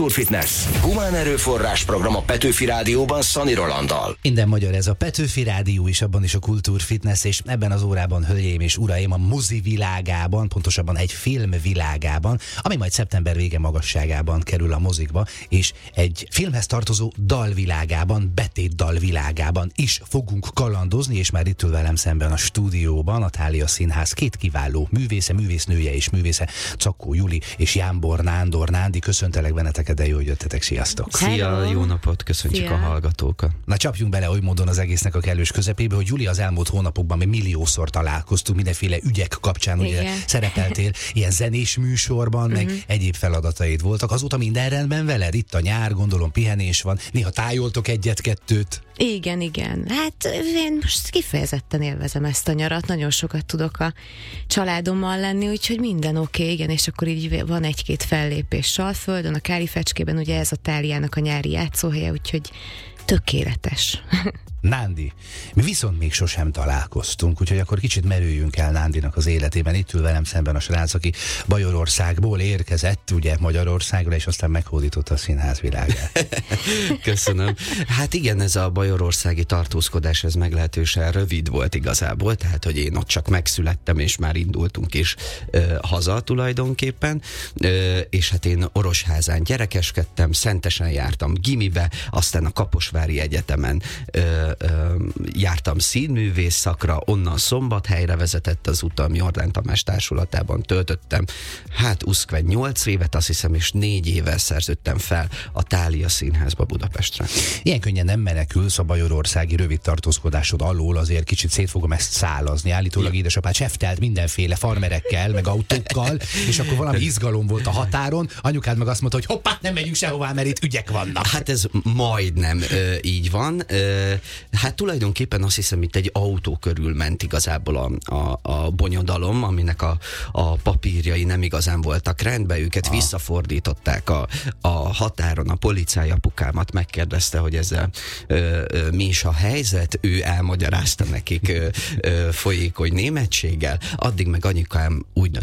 Kultúrfitness. Humán erőforrás program a Petőfi Rádióban Szani Rolanddal. Minden magyar, ez a Petőfi Rádió is, abban is a Kultúrfitness, és ebben az órában, hölgyeim és uraim, a mozi világában, pontosabban egy film világában, ami majd szeptember vége magasságában kerül a mozikba, és egy filmhez tartozó dalvilágában, betétdal világában is fogunk kalandozni, és már itt ül velem szemben a stúdióban a Thália Színház két kiváló művésze, művésznője és művésze, Czakkó Juli és Jámbor Nándor. Nándi, köszöntelek benneteket, de jó, hogy jöttetek, sziasztok! Szia, jó napot, köszöntjük a hallgatókat! Na, csapjunk bele oly módon az egésznek a kellős közepébe, hogy Juli, az elmúlt hónapokban mi milliószor találkoztunk mindenféle ügyek kapcsán, ugye szerepeltél ilyen zenés műsorban, meg egyéb feladataid voltak. Azóta minden rendben veled? Itt a nyár, gondolom pihenés van, néha tájoltok egyet-kettőt. Igen. Hát én most kifejezetten élvezem ezt a nyarat, nagyon sokat tudok a családommal lenni, úgyhogy minden oké, igen, és akkor így van egy-két fellépés Salföldön, a Káli Fecskében, ugye ez a Tháliának a nyári játszóhelye, úgyhogy tökéletes. Nándi, mi viszont még sosem találkoztunk, úgyhogy akkor kicsit merüljünk el Nándinak az életében. Itt ül velem szemben a srác, aki Bajorországból érkezett, ugye Magyarországra, és aztán meghódította a színház világát. Köszönöm. Hát igen, ez a bajorországi tartózkodás, ez meglehetősen rövid volt igazából, tehát hogy én ott csak megszülettem, és már indultunk is haza tulajdonképpen, és hát én Orosházán gyerekeskedtem, Szentesen jártam gimibe, aztán a Kaposvári Egyetemen jártam színművész szakra, onnan Szombathelyre vezetett az utam, Jordán Tamás társulatában töltöttem, hát 8 évet, azt hiszem, és 4 évvel szerződtem fel a Thália Színházba Budapestre. Ilyen könnyen nem menekülsz a bajorországi rövid tartózkodásod alól, azért kicsit szét fogom ezt szálazni. Állítólag édesapád seftelt mindenféle farmerekkel, meg autókkal, és akkor valami izgalom volt a határon, anyukád meg azt mondta, hogy hoppá, nem megyünk sehová, mert itt ügyek vannak. Hát ez majdnem így van. Hát tulajdonképpen azt hiszem, itt egy autó körül ment igazából a bonyodalom, aminek a papírjai nem igazán voltak rendben, őket visszafordították a határon, a policája apukámat megkérdezte, hogy ezzel mi is a helyzet, ő elmagyarázta nekik folyékony németséggel, addig meg anyukám úgy